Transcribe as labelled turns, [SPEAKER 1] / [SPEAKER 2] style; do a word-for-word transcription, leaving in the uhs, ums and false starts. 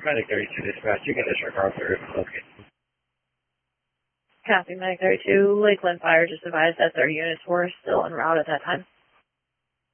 [SPEAKER 1] Medic thirty-two dispatch, you get District Arthur. Okay.
[SPEAKER 2] Copy, Medic thirty-two. Lakeland Fire just advised that their units were still en route at that time.